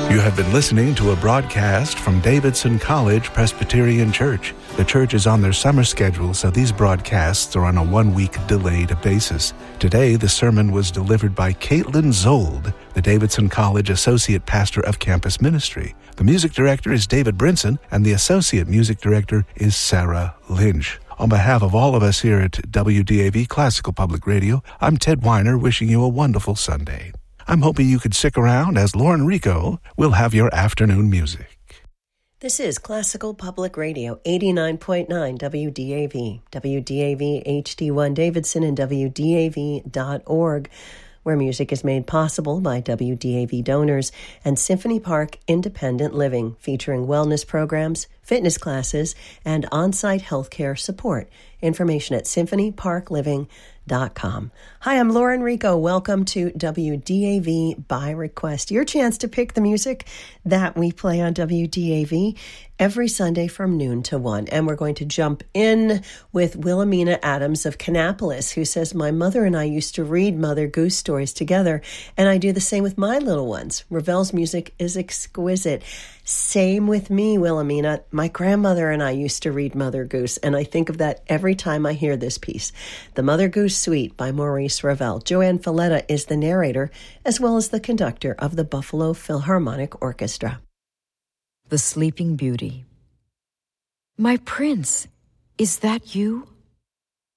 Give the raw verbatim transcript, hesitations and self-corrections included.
You have been listening to a broadcast from Davidson College Presbyterian Church. The church is on their summer schedule, so these broadcasts are on a one-week delayed basis. Today, the sermon was delivered by Caitlin Zold, the Davidson College Associate Pastor of Campus Ministry. The music director is David Brinson, and the Associate Music Director is Sarah Lynch. On behalf of all of us here at W D A V Classical Public Radio, I'm Ted Weiner, wishing you a wonderful Sunday. I'm hoping you could stick around as Lauren Rico will have your afternoon music. This is Classical Public Radio, eighty-nine point nine W D A V, W D A V H D one Davidson, and W D A V dot org, where music is made possible by W D A V donors, and Symphony Park Independent Living, featuring wellness programs, fitness classes, and on-site healthcare support. Information at symphony park living dot com. Hi, I'm Lauren Rico. Welcome to W D A V by Request, your chance to pick the music that we play on W D A V every Sunday from noon to one. And we're going to jump in with Wilhelmina Adams of Kannapolis, who says, my mother and I used to read Mother Goose stories together, and I do the same with my little ones. Ravel's music is exquisite. Same with me, Wilhelmina. My grandmother and I used to read Mother Goose, and I think of that every time I hear this piece. The Mother Goose Suite by Maurice Ravel. Joanne Falletta is the narrator, as well as the conductor of the Buffalo Philharmonic Orchestra. The Sleeping Beauty. My prince, is that you?